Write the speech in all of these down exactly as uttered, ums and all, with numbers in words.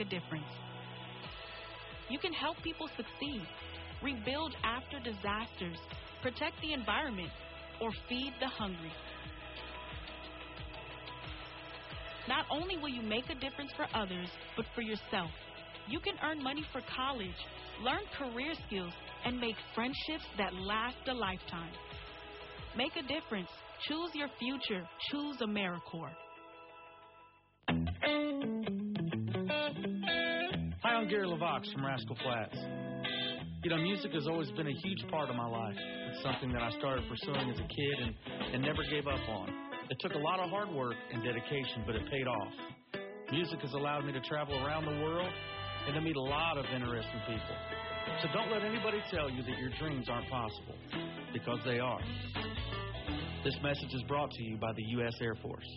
difference. You can help people succeed, rebuild after disasters, protect the environment, or feed the hungry. Not only will you make a difference for others, but for yourself. You can earn money for college, learn career skills, and make friendships that last a lifetime. Make a difference. Choose your future. Choose AmeriCorps. Hi, I'm Gary LaVox from Rascal Flatts. You know, music has always been a huge part of my life. It's something that I started pursuing as a kid and, and never gave up on. It took a lot of hard work and dedication, but it paid off. Music has allowed me to travel around the world and to meet a lot of interesting people. So don't let anybody tell you that your dreams aren't possible, because they are. This message is brought to you by the U S Air Force.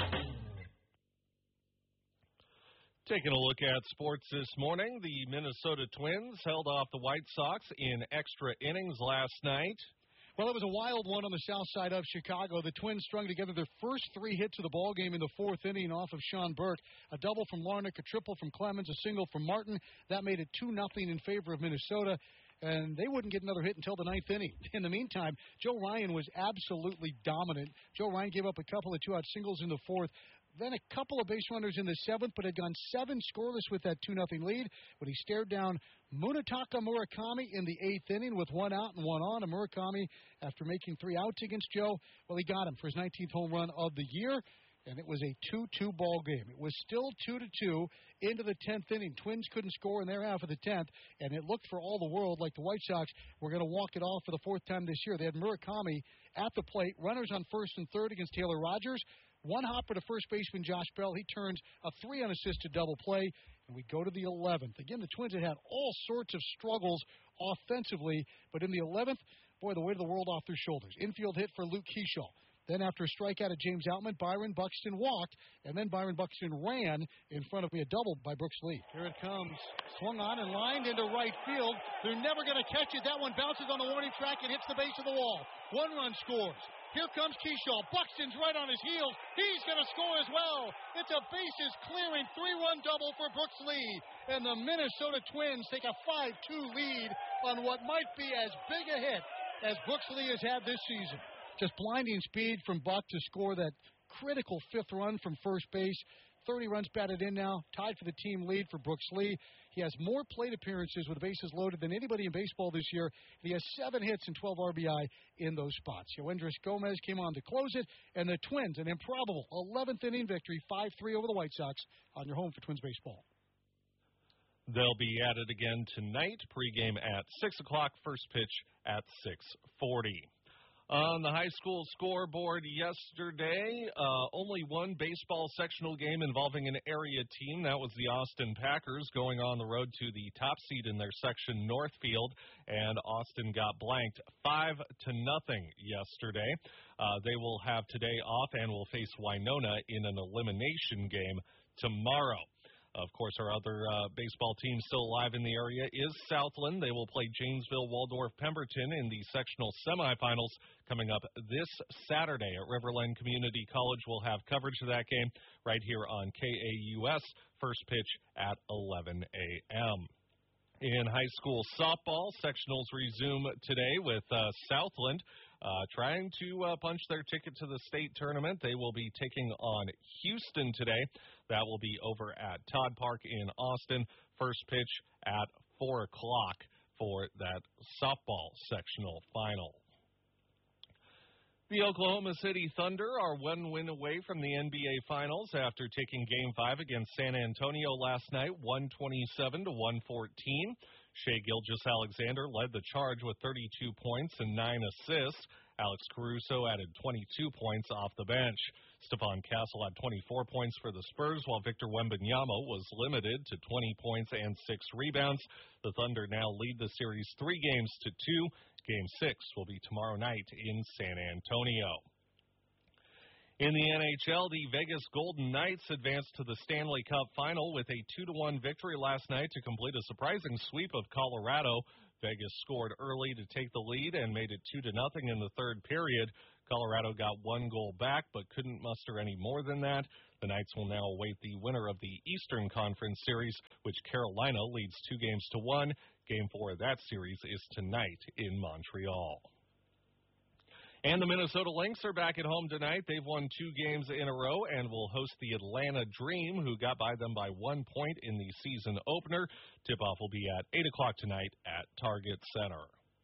Taking a look at sports this morning, the Minnesota Twins held off the White Sox in extra innings last night. Well, it was a wild one on the south side of Chicago. The Twins strung together their first three hits of the ballgame in the fourth inning off of Sean Burke. A double from Larnach, a triple from Clemens, a single from Martin. That made it two nothing in favor of Minnesota. And they wouldn't get another hit until the ninth inning. In the meantime, Joe Ryan was absolutely dominant. Joe Ryan gave up a couple of two-out singles in the fourth. Then a couple of base runners in the seventh, but had gone seven scoreless with that two nothing lead when he stared down Munetaka Murakami in the eighth inning with one out and one on. And Murakami, after making three outs against Joe, well, he got him for his nineteenth home run of the year. And it was a two two ball game. It was still two to two into the tenth inning. Twins couldn't score in their half of the tenth, and it looked for all the world like the White Sox were going to walk it off for the fourth time this year. They had Murakami at the plate, runners on first and third against Taylor Rogers. One hopper to first baseman Josh Bell. He turns a three unassisted double play, and we go to the eleventh. Again, the Twins had had all sorts of struggles offensively, but in the eleventh, boy, the weight of the world off their shoulders. Infield hit for Luke Kershaw. Then after a strikeout of James Outman, Byron Buxton walked, and then Byron Buxton ran in front of me, a double by Brooks Lee. Here it comes. Swung on and lined into right field. They're never going to catch it. That one bounces on the warning track and hits the base of the wall. One run scores. Here comes Kershaw. Buxton's right on his heels. He's going to score as well. It's a bases clearing three-run double for Brooks Lee. And the Minnesota Twins take a five two lead on what might be as big a hit as Brooks Lee has had this season. Just blinding speed from Buck to score that critical fifth run from first base. thirty runs batted in now, tied for the team lead for Brooks Lee. He has more plate appearances with the bases loaded than anybody in baseball this year. He has seven hits and twelve R B I in those spots. Yoendris Gomez came on to close it, and the Twins, an improbable eleventh inning victory, five three over the White Sox on your home for Twins baseball. They'll be at it again tonight, pregame at six o'clock, first pitch at six forty. On the high school scoreboard yesterday, uh, only one baseball sectional game involving an area team. That was the Austin Packers going on the road to the top seed in their section, Northfield, and Austin got blanked five to nothing yesterday. Uh, they will have today off and will face Winona in an elimination game tomorrow. Of course, our other uh, baseball team still alive in the area is Southland. They will play Janesville Waldorf Pemberton in the sectional semifinals coming up this Saturday at Riverland Community College. We'll have coverage of that game right here on K A U S, first pitch at eleven a.m. In high school softball, sectionals resume today with uh, Southland uh, trying to uh, punch their ticket to the state tournament. They will be taking on Houston today. That will be over at Todd Park in Austin. First pitch at four o'clock for that softball sectional final. The Oklahoma City Thunder are one win away from the N B A Finals after taking Game five against San Antonio last night, one twenty-seven to one fourteen. Shai Gilgeous-Alexander led the charge with thirty-two points and nine assists. Alex Caruso added twenty-two points off the bench. Stephon Castle had twenty-four points for the Spurs, while Victor Wembanyama was limited to twenty points and six rebounds. The Thunder now lead the series three games to two. Game six will be tomorrow night in San Antonio. In the N H L, the Vegas Golden Knights advanced to the Stanley Cup Final with a two to one victory last night to complete a surprising sweep of Colorado. Vegas scored early to take the lead and made it two to nothing in the third period. Colorado got one goal back but couldn't muster any more than that. The Knights will now await the winner of the Eastern Conference Series, which Carolina leads two games to one. Game four of that series is tonight in Montreal. And the Minnesota Lynx are back at home tonight. They've won two games in a row and will host the Atlanta Dream, who got by them by one point in the season opener. Tip-off will be at eight o'clock tonight at Target Center.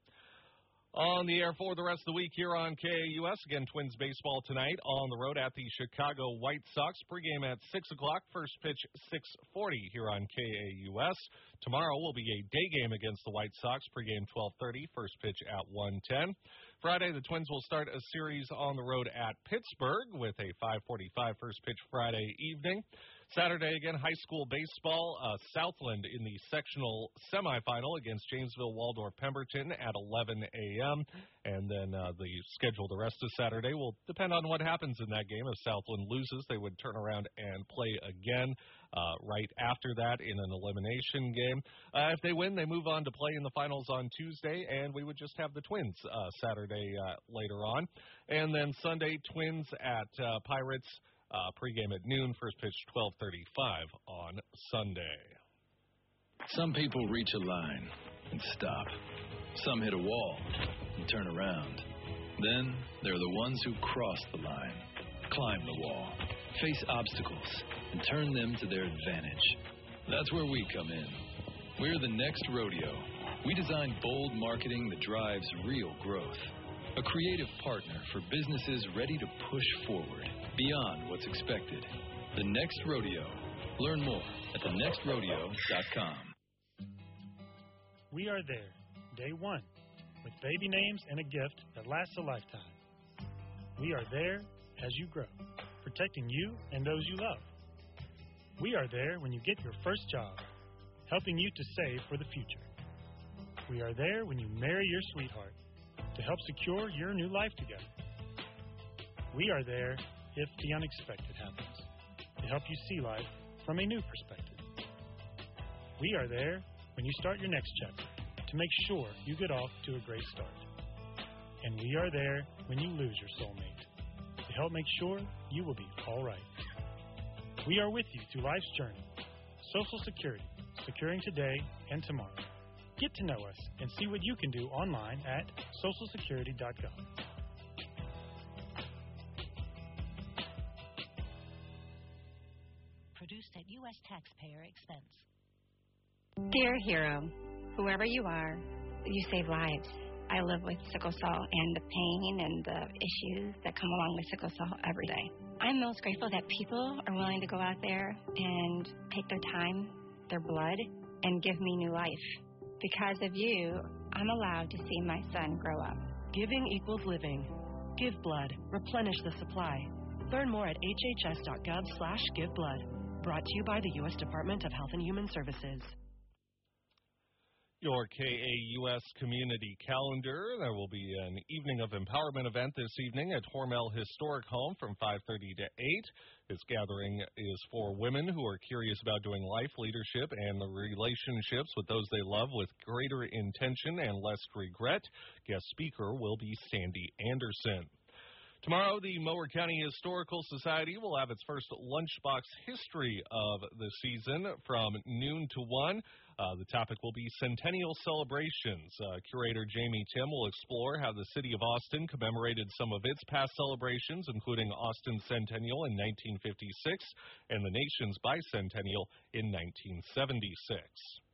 On the air for the rest of the week here on K A U S. Again, Twins baseball tonight on the road at the Chicago White Sox. Pregame at six o'clock. First pitch six forty here on K A U S. Tomorrow will be a day game against the White Sox. Pregame twelve thirty. First pitch at one ten. Friday, the Twins will start a series on the road at Pittsburgh with a five forty-five first pitch Friday evening. Saturday, again, high school baseball. Uh, Southland in the sectional semifinal against Janesville Waldorf Pemberton at eleven a.m. And then uh, the schedule the rest of Saturday will depend on what happens in that game. If Southland loses, they would turn around and play again uh, right after that in an elimination game. Uh, if they win, they move on to play in the finals on Tuesday, and we would just have the Twins uh, Saturday uh, later on. And then Sunday, Twins at uh, Pirates. Uh, pregame at noon, first pitch twelve thirty-five on Sunday. Some people reach a line and stop. Some hit a wall and turn around. Then there are the ones who cross the line, climb the wall, face obstacles, and turn them to their advantage. That's where we come in. We're the Next Rodeo. We design bold marketing that drives real growth. A creative partner for businesses ready to push forward beyond what's expected. The Next Rodeo. Learn more at the next rodeo dot com. We are there, day one, with baby names and a gift that lasts a lifetime. We are there as you grow, protecting you and those you love. We are there when you get your first job, helping you to save for the future. We are there when you marry your sweetheart, to help secure your new life together. We are there if the unexpected happens, to help you see life from a new perspective. We are there when you start your next chapter, to make sure you get off to a great start. And we are there when you lose your soulmate, to help make sure you will be all right. We are with you through life's journey. Social Security, securing today and tomorrow. Get to know us and see what you can do online at social security dot gov. Produced at U S taxpayer expense. Dear hero, whoever you are, you save lives. I live with sickle cell and the pain and the issues that come along with sickle cell every day. I'm most grateful that people are willing to go out there and take their time, their blood, and give me new life. Because of you, I'm allowed to see my son grow up. Giving equals living. Give blood. Replenish the supply. Learn more at h h s dot gov slash give blood. Brought to you by the U S Department of Health and Human Services. Your K A U S community calendar. There will be an evening of empowerment event this evening at Hormel Historic Home from five thirty to eight. This gathering is for women who are curious about doing life, leadership, and the relationships with those they love with greater intention and less regret. Guest speaker will be Sandy Anderson. Tomorrow, the Mower County Historical Society will have its first lunchbox history of the season from noon to one. Uh, the topic will be Centennial Celebrations. Uh, Curator Jamie Tim will explore how the city of Austin commemorated some of its past celebrations, including Austin's centennial in nineteen fifty-six and the nation's bicentennial in nineteen seventy-six.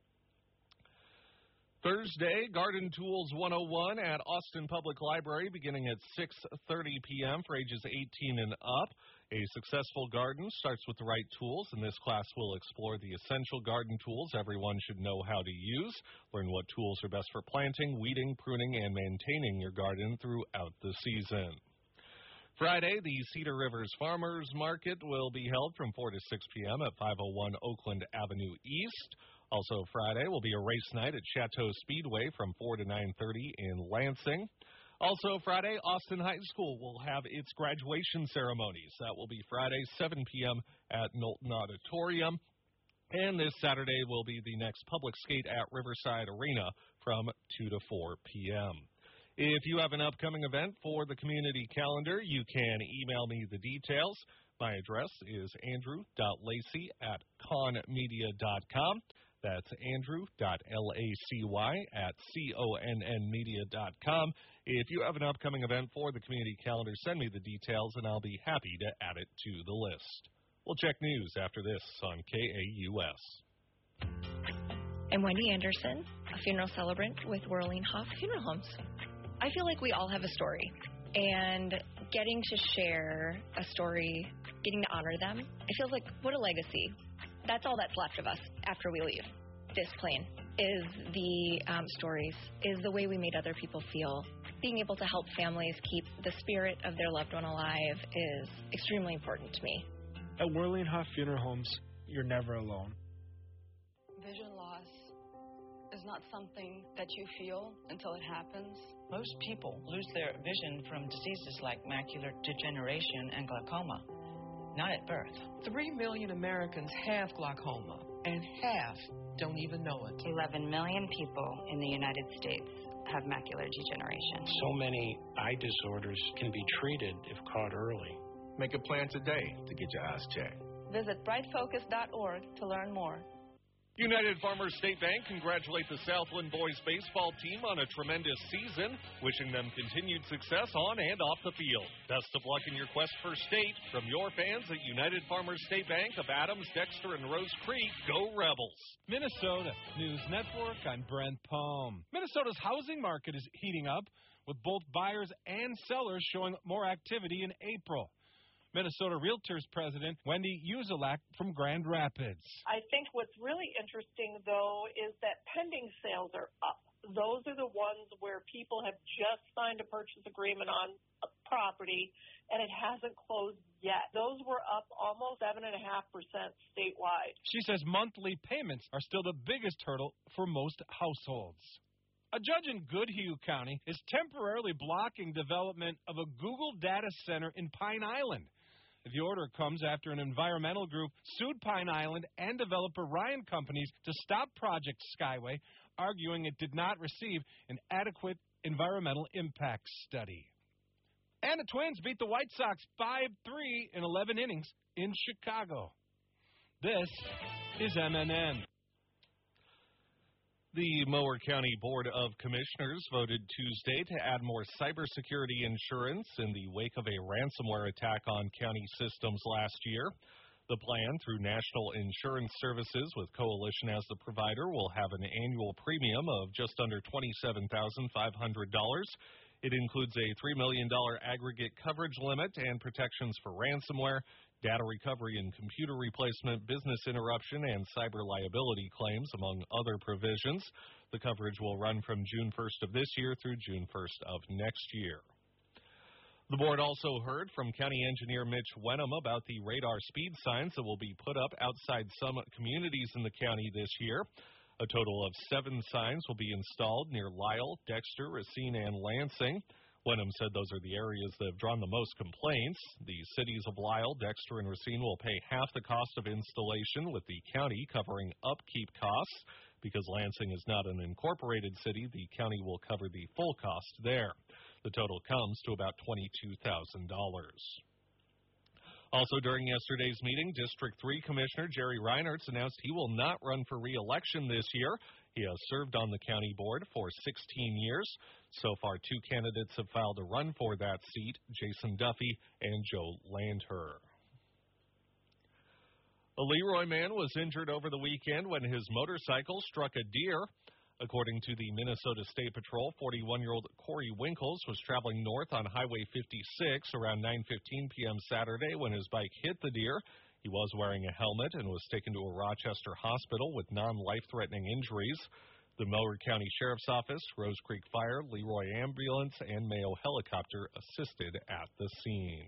Thursday, Garden Tools one oh one at Austin Public Library beginning at six thirty p.m. for ages eighteen and up. A successful garden starts with the right tools, and this class will explore the essential garden tools everyone should know how to use. Learn what tools are best for planting, weeding, pruning, and maintaining your garden throughout the season. Friday, the Cedar Rivers Farmers Market will be held from four to six p.m. at five oh one Oakland Avenue East. Also Friday will be a race night at Chateau Speedway from four to nine thirty in Lansing. Also Friday, Austin High School will have its graduation ceremonies. That will be Friday, seven p.m. at Knowlton Auditorium. And this Saturday will be the next public skate at Riverside Arena from two to four p.m. If you have an upcoming event for the community calendar, you can email me the details. My address is andrew dot lacy at conmedia dot com. That's andrew dot lacy at C O N N media dot com. If you have an upcoming event for the community calendar, send me the details, and I'll be happy to add it to the list. We'll check news after this on K A U S. I'm Wendy Anderson, a funeral celebrant with Whirling Hoff Funeral Homes. I feel like we all have a story, and getting to share a story, getting to honor them, it feels like, what a legacy. That's all that's left of us after we leave this plane, is the um, stories, is the way we made other people feel. Being able to help families keep the spirit of their loved one alive is extremely important to me. At Whirling Hoff Funeral Homes, you're never alone. Vision loss is not something that you feel until it happens. Most people lose their vision from diseases like macular degeneration and glaucoma, not at birth. Three million Americans have glaucoma, and half don't even know it. eleven million people in the United States have macular degeneration. So many eye disorders can be treated if caught early. Make a plan today to get your eyes checked. Visit bright focus dot org to learn more. United Farmers State Bank congratulate the Southland boys baseball team on a tremendous season, wishing them continued success on and off the field. Best of luck in your quest for state from your fans at United Farmers State Bank of Adams, Dexter, and Rose Creek. Go Rebels! Minnesota News Network, I'm Brent Palm. Minnesota's housing market is heating up, with both buyers and sellers showing more activity in April. Minnesota Realtors President Wendy Uzelak from Grand Rapids. I think what's really interesting, though, is that pending sales are up. Those are the ones where people have just signed a purchase agreement on a property, and it hasn't closed yet. Those were up almost seven point five percent statewide. She says monthly payments are still the biggest hurdle for most households. A judge in Goodhue County is temporarily blocking development of a Google data center in Pine Island. The order comes after an environmental group sued Pine Island and developer Ryan Companies to stop Project Skyway, arguing it did not receive an adequate environmental impact study. And the Twins beat the White Sox five three in eleven innings in Chicago. This is M N N. The Mower County Board of Commissioners voted Tuesday to add more cybersecurity insurance in the wake of a ransomware attack on county systems last year. The plan, through National Insurance Services with Coalition as the provider, will have an annual premium of just under twenty-seven thousand five hundred dollars. It includes a three million dollars aggregate coverage limit and protections for ransomware, data recovery and computer replacement, business interruption, and cyber liability claims, among other provisions. The coverage will run from June first of this year through June first of next year. The board also heard from County Engineer Mitch Wenham about the radar speed signs that will be put up outside some communities in the county this year. A total of seven signs will be installed near Lisle, Dexter, Racine, and Lansing. Wenham said those are the areas that have drawn the most complaints. The cities of Lisle, Dexter, and Racine will pay half the cost of installation, with the county covering upkeep costs. Because Lansing is not an incorporated city, the county will cover the full cost there. The total comes to about twenty-two thousand dollars. Also during yesterday's meeting, District three Commissioner Jerry Reinertz announced he will not run for re-election this year. He has served on the county board for sixteen years. So far, two candidates have filed a run for that seat, Jason Duffy and Joe Landher. A Leroy man was injured over the weekend when his motorcycle struck a deer. According to the Minnesota State Patrol, forty-one-year-old Corey Winkles was traveling north on Highway fifty-six around nine fifteen p.m. Saturday when his bike hit the deer. He was wearing a helmet and was taken to a Rochester hospital with non-life-threatening injuries. The Mower County Sheriff's Office, Rose Creek Fire, Leroy Ambulance, and Mayo Helicopter assisted at the scene.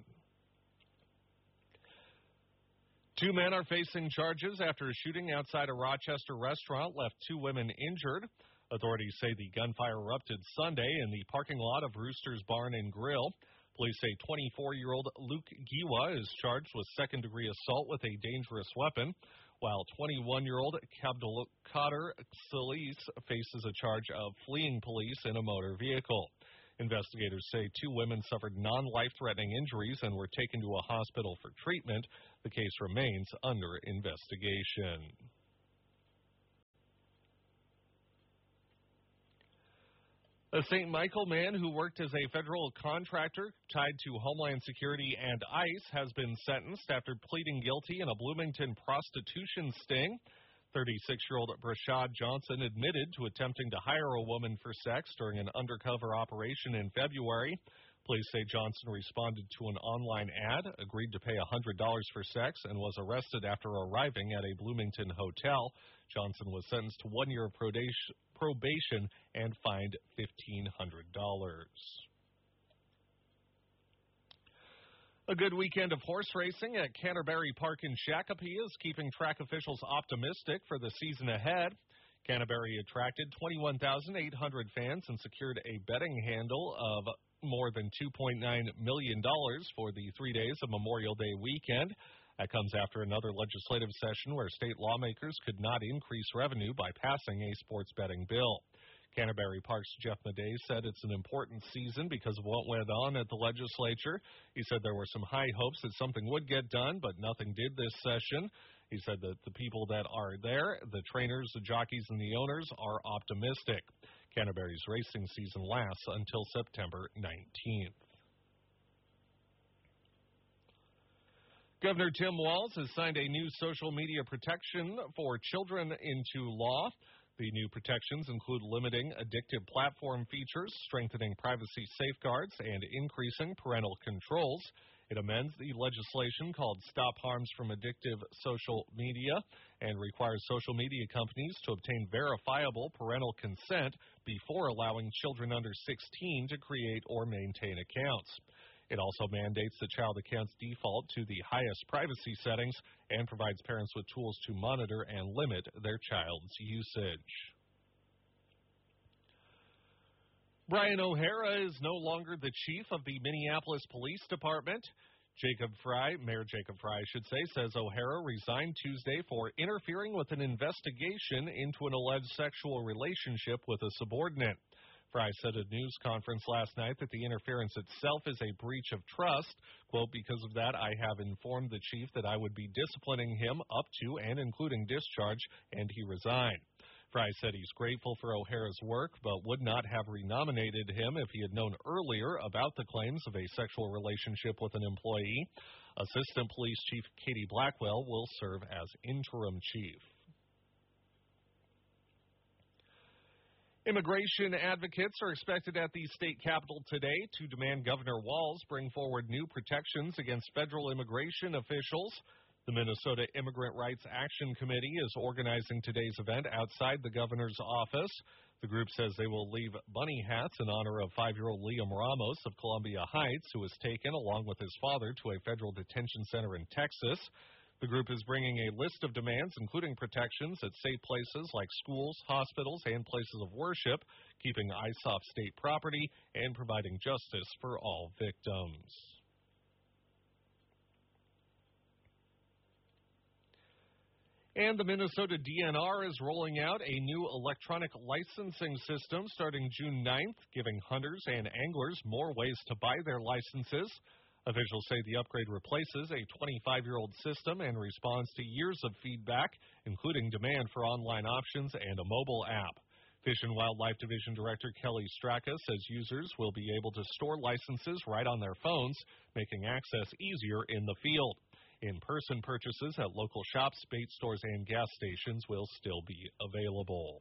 Two men are facing charges after a shooting outside a Rochester restaurant left two women injured. Authorities say the gunfire erupted Sunday in the parking lot of Rooster's Barn and Grill. Police say twenty-four-year-old Luke Giwa is charged with second-degree assault with a dangerous weapon, while twenty-one-year-old Abdulkader Salis faces a charge of fleeing police in a motor vehicle. Investigators say two women suffered non-life-threatening injuries and were taken to a hospital for treatment. The case remains under investigation. A Saint Michael man who worked as a federal contractor tied to Homeland Security and ICE has been sentenced after pleading guilty in a Bloomington prostitution sting. thirty-six-year-old Brashad Johnson admitted to attempting to hire a woman for sex during an undercover operation in February. Police say Johnson responded to an online ad, agreed to pay one hundred dollars for sex, and was arrested after arriving at a Bloomington hotel. Johnson was sentenced to one year of probation and fined fifteen hundred dollars. A good weekend of horse racing at Canterbury Park in Shakopee is keeping track officials optimistic for the season ahead. Canterbury attracted twenty-one thousand eight hundred fans and secured a betting handle of more than two point nine million dollars for the three days of Memorial Day weekend. That comes after another legislative session where state lawmakers could not increase revenue by passing a sports betting bill. Canterbury Park's Jeff Madej said it's an important season because of what went on at the legislature. He said there were some high hopes that something would get done, but nothing did this session. He said that the people that are there, the trainers, the jockeys, and the owners, are optimistic. Canterbury's racing season lasts until September nineteenth. Governor Tim Walz has signed a new social media protection for children into law. The new protections include limiting addictive platform features, strengthening privacy safeguards, and increasing parental controls. It amends the legislation called Stop Harms from Addictive Social Media and requires social media companies to obtain verifiable parental consent before allowing children under sixteen to create or maintain accounts. It also mandates that child accounts default to the highest privacy settings and provides parents with tools to monitor and limit their child's usage. Brian O'Hara is no longer the chief of the Minneapolis Police Department. Jacob Fry, Mayor Jacob Fry, I should say, says O'Hara resigned Tuesday for interfering with an investigation into an alleged sexual relationship with a subordinate. Fry said at a news conference last night that the interference itself is a breach of trust. Quote, because of that, I have informed the chief that I would be disciplining him up to and including discharge, and he resigned. Fry said he's grateful for O'Hara's work, but would not have renominated him if he had known earlier about the claims of a sexual relationship with an employee. Assistant Police Chief Katie Blackwell will serve as interim chief. Immigration advocates are expected at the state capitol today to demand Governor Walz bring forward new protections against federal immigration officials. The Minnesota Immigrant Rights Action Committee is organizing today's event outside the governor's office. The group says they will leave bunny hats in honor of five-year-old Liam Ramos of Columbia Heights, who was taken along with his father to a federal detention center in Texas. The group is bringing a list of demands, including protections at safe places like schools, hospitals, and places of worship, keeping ICE off state property, and providing justice for all victims. And the Minnesota D N R is rolling out a new electronic licensing system starting June ninth, giving hunters and anglers more ways to buy their licenses. Officials say the upgrade replaces a twenty-five-year-old system and responds to years of feedback, including demand for online options and a mobile app. Fish and Wildlife Division Director Kelly Straka says users will be able to store licenses right on their phones, making access easier in the field. In-person purchases at local shops, bait stores, and gas stations will still be available.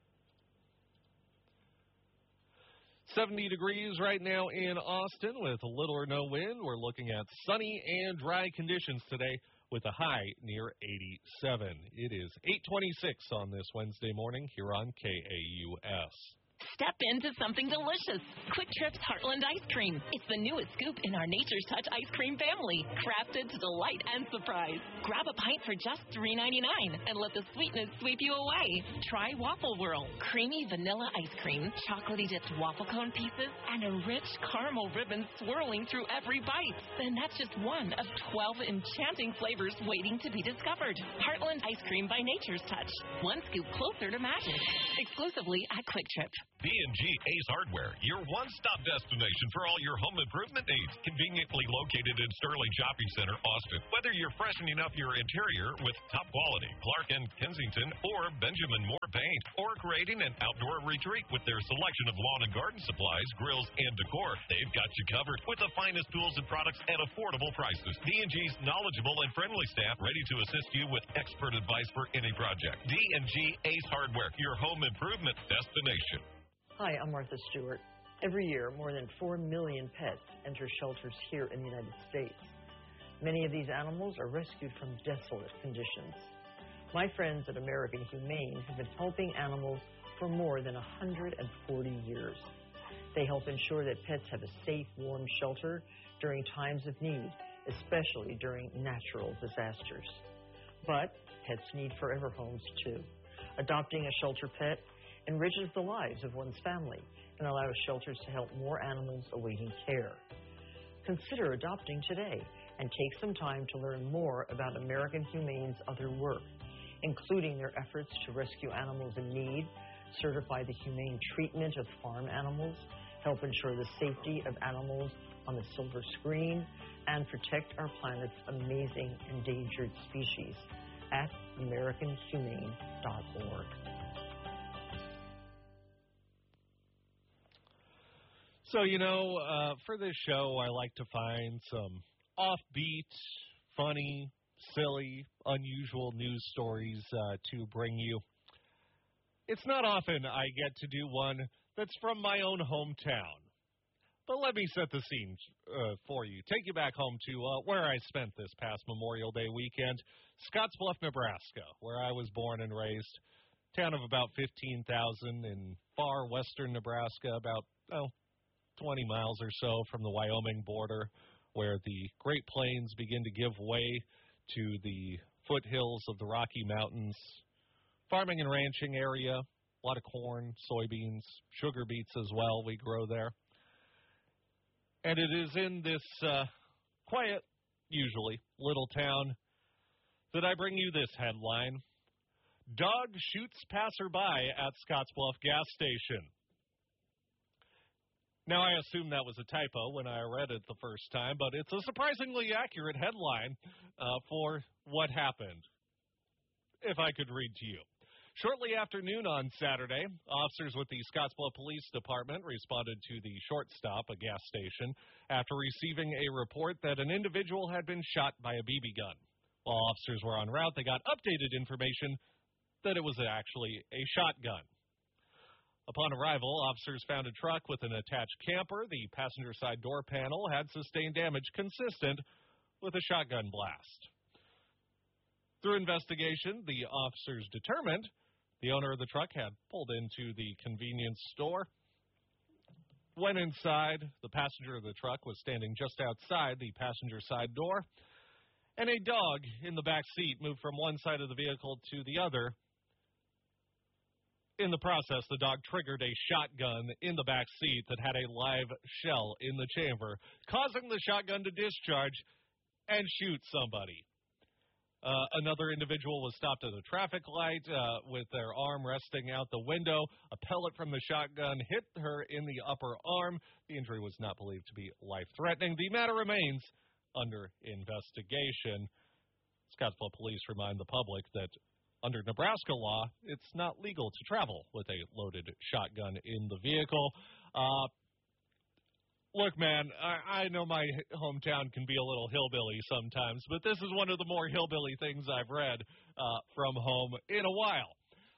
seventy degrees right now in Austin with little or no wind. We're looking at sunny and dry conditions today with a high near eighty-seven. It is eight twenty-six on this Wednesday morning here on K A U S. Step into something delicious. Quick Trip's Heartland Ice Cream. It's the newest scoop in our Nature's Touch ice cream family, crafted to delight and surprise. Grab a pint for just three ninety-nine and let the sweetness sweep you away. Try Waffle Whirl, creamy vanilla ice cream, chocolatey dipped waffle cone pieces, and a rich caramel ribbon swirling through every bite. Then that's just one of twelve enchanting flavors waiting to be discovered. Heartland Ice Cream by Nature's Touch. One scoop closer to magic. Exclusively at Quick Trip. D and G Ace Hardware, your one-stop destination for all your home improvement needs. Conveniently located in Sterling Shopping Center, Austin. Whether you're freshening up your interior with top quality Clark and Kensington or Benjamin Moore paint, or creating an outdoor retreat with their selection of lawn and garden supplies, grills, and decor, they've got you covered with the finest tools and products at affordable prices. D and G's knowledgeable and friendly staff ready to assist you with expert advice for any project. D and G Ace Hardware, your home improvement destination. Hi, I'm Martha Stewart. Every year, more than four million pets enter shelters here in the United States. Many of these animals are rescued from desolate conditions. My friends at American Humane have been helping animals for more than one hundred forty years. They help ensure that pets have a safe, warm shelter during times of need, especially during natural disasters. But pets need forever homes, too. Adopting a shelter pet enriches the lives of one's family and allows shelters to help more animals awaiting care. Consider adopting today and take some time to learn more about American Humane's other work, including their efforts to rescue animals in need, certify the humane treatment of farm animals, help ensure the safety of animals on the silver screen, and protect our planet's amazing endangered species at american humane dot org. So, you know, uh, for this show, I like to find some offbeat, funny, silly, unusual news stories uh, to bring you. It's not often I get to do one that's from my own hometown. But let me set the scene uh, for you. Take you back home to uh, where I spent this past Memorial Day weekend, Scottsbluff, Nebraska, where I was born and raised. Town of about fifteen thousand in far western Nebraska, about, oh, twenty miles or so from the Wyoming border, where the Great Plains begin to give way to the foothills of the Rocky Mountains. Farming and ranching area, a lot of corn, soybeans, sugar beets as well we grow there. And it is in this uh, quiet, usually, little town that I bring you this headline. Dog shoots passerby at Scottsbluff gas station. Now, I assume that was a typo when I read it the first time, but it's a surprisingly accurate headline uh, for what happened, if I could read to you. Shortly after noon on Saturday, officers with the Scottsbluff Police Department responded to the Short Stop, a gas station, after receiving a report that an individual had been shot by a B B gun. While officers were en route, they got updated information that it was actually a shotgun. Upon arrival, officers found a truck with an attached camper. The passenger side door panel had sustained damage consistent with a shotgun blast. Through investigation, the officers determined the owner of the truck had pulled into the convenience store. Went inside. The passenger of the truck was standing just outside the passenger side door, and a dog in the back seat moved from one side of the vehicle to the other. In the process, the dog triggered a shotgun in the back seat that had a live shell in the chamber, causing the shotgun to discharge and shoot somebody. Uh, another individual was stopped at a traffic light uh, with their arm resting out the window. A pellet from the shotgun hit her in the upper arm. The injury was not believed to be life-threatening. The matter remains under investigation. Scottsbluff police remind the public that under Nebraska law, it's not legal to travel with a loaded shotgun in the vehicle. Uh, look, man, I, I know my hometown can be a little hillbilly sometimes, but this is one of the more hillbilly things I've read uh, from home in a while.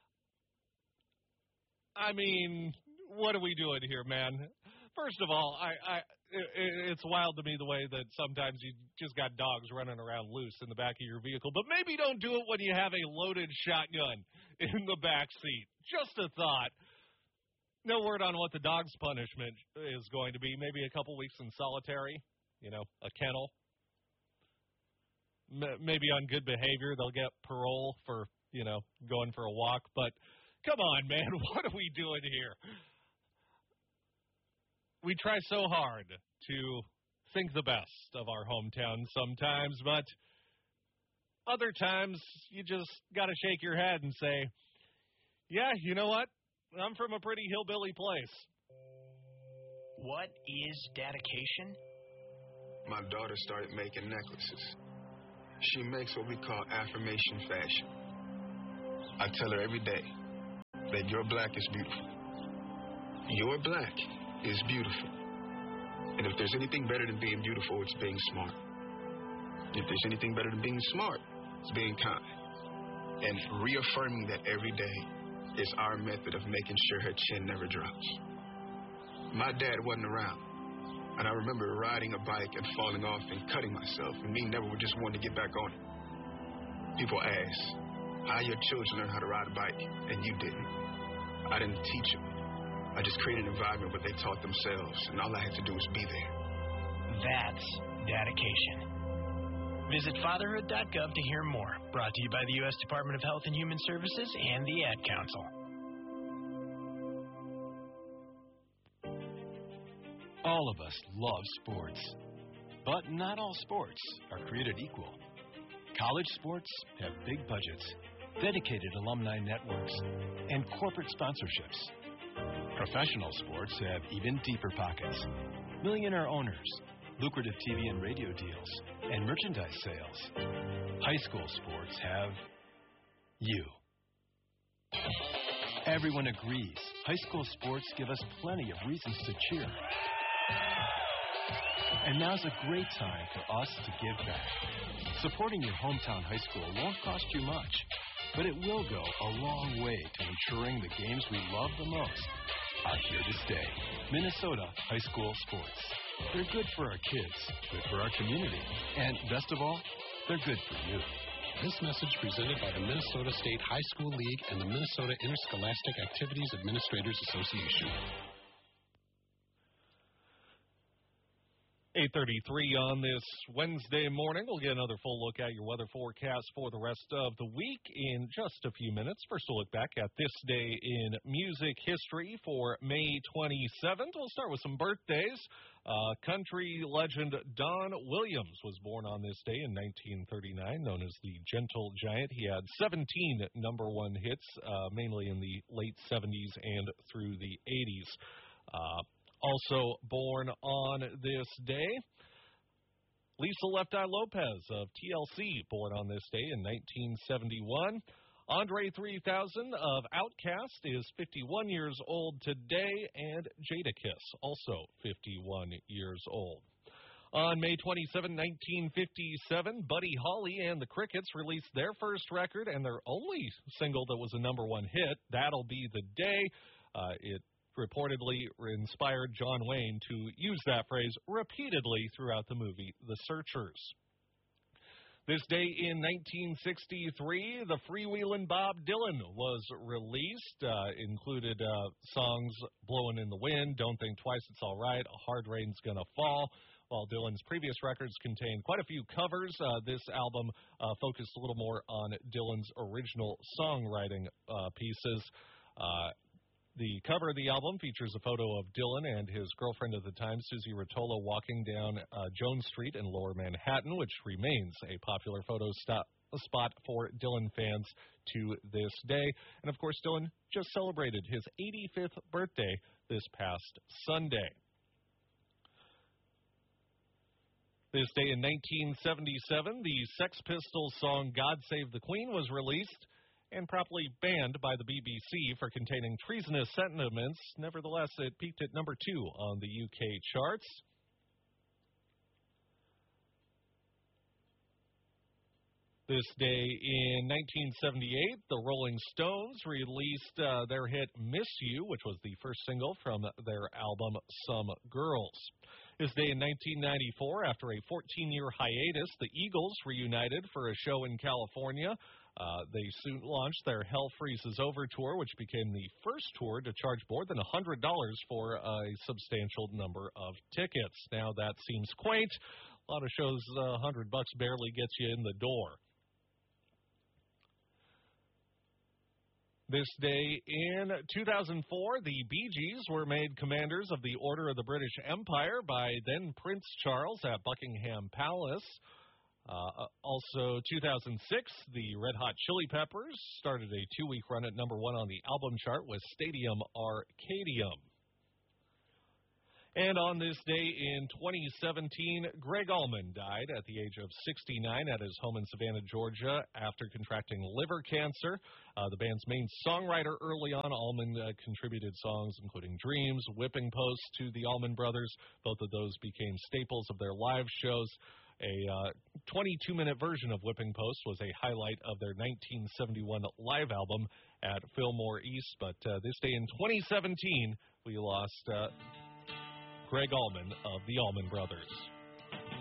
I mean, what are we doing here, man? First of all, I, I it, it's wild to me the way that sometimes you just got dogs running around loose in the back of your vehicle. But maybe don't do it when you have a loaded shotgun in the back seat. Just a thought. No word on what the dog's punishment is going to be. Maybe a couple weeks in solitary, you know, a kennel. M- maybe on good behavior, they'll get parole for, you know, going for a walk. But come on, man, what are we doing here? We try so hard to think the best of our hometown sometimes, but other times you just got to shake your head and say, yeah, you know what? I'm from a pretty hillbilly place. What is dedication? My daughter started making necklaces. She makes what we call affirmation fashion. I tell her every day that your black is beautiful. Your black is beautiful. And if there's anything better than being beautiful, it's being smart. If there's anything better than being smart, it's being kind. And reaffirming that every day is our method of making sure her chin never drops. My dad wasn't around. And I remember riding a bike and falling off and cutting myself, and me never would just want to get back on it. People ask, how your children learn how to ride a bike, and you didn't. I didn't teach them. I just created an environment where they taught themselves, and all I had to do was be there. That's dedication. Visit fatherhood dot gov to hear more. Brought to you by the U S Department of Health and Human Services and the Ad Council. All of us love sports, but not all sports are created equal. College sports have big budgets, dedicated alumni networks, and corporate sponsorships. Professional sports have even deeper pockets, millionaire owners, lucrative T V and radio deals, and merchandise sales. High school sports have you. Everyone agrees high school sports give us plenty of reasons to cheer. And now's a great time for us to give back. Supporting your hometown high school won't cost you much, but it will go a long way to ensuring the games we love the most are here to stay. Minnesota high school sports. They're good for our kids, good for our community, and best of all, they're good for you. This message presented by the Minnesota State High School League and the Minnesota Interscholastic Activities Administrators Association. eight thirty-three on this Wednesday morning. We'll get another full look at your weather forecast for the rest of the week in just a few minutes. First, we'll look back at this day in music history for May twenty-seventh. We'll start with some birthdays. Uh, country legend Don Williams was born on this day in nineteen thirty-nine, known as the Gentle Giant. He had seventeen number one hits, uh, mainly in the late seventies and through the eighties. Uh, Also born on this day, Lisa Left Eye Lopez of T L C, born on this day in nineteen seventy-one. Andre three thousand of Outkast is fifty-one years old today, and Jadakiss, also fifty-one years old. On May twenty-seventh, nineteen fifty-seven, Buddy Holly and the Crickets released their first record and their only single that was a number one hit, That'll Be the Day. Uh, it reportedly inspired John Wayne to use that phrase repeatedly throughout the movie The Searchers. This day in nineteen sixty-three, the Freewheelin' Bob Dylan was released. Uh, included uh, songs Blowin' in the Wind, Don't Think Twice, It's All Right, A Hard Rain's Gonna Fall. While Dylan's previous records contained quite a few covers, uh, this album uh, focused a little more on Dylan's original songwriting uh, pieces. Uh, The cover of the album features a photo of Dylan and his girlfriend at the time, Susie Rotolo, walking down uh, Jones Street in Lower Manhattan, which remains a popular photo stop, a spot for Dylan fans to this day. And, of course, Dylan just celebrated his eighty-fifth birthday this past Sunday. This day in nineteen seventy-seven, the Sex Pistols song God Save the Queen was released and promptly banned by the B B C for containing treasonous sentiments. Nevertheless, it peaked at number two on the U K charts. This day in nineteen seventy-eight, the Rolling Stones released uh, their hit Miss You, which was the first single from their album Some Girls. This day in nineteen ninety-four, after a fourteen-year hiatus, the Eagles reunited for a show in California. Uh, they soon launched their Hell Freezes Over tour, which became the first tour to charge more than one hundred dollars for a substantial number of tickets. Now, that seems quaint. A lot of shows, uh, one hundred bucks barely gets you in the door. This day in two thousand four, the Bee Gees were made commanders of the Order of the British Empire by then Prince Charles at Buckingham Palace. Uh, also, two thousand six, the Red Hot Chili Peppers started a two-week run at number one on the album chart with Stadium Arcadium. And on this day in twenty seventeen, Greg Allman died at the age of sixty-nine at his home in Savannah, Georgia, after contracting liver cancer. Uh, the band's main songwriter early on, Allman uh, contributed songs including Dreams, Whipping Post to the Allman Brothers. Both of those became staples of their live shows. A uh, twenty-two minute version of Whipping Post was a highlight of their nineteen seventy-one live album at Fillmore East. But uh, this day in twenty seventeen, we lost uh, Greg Allman of the Allman Brothers.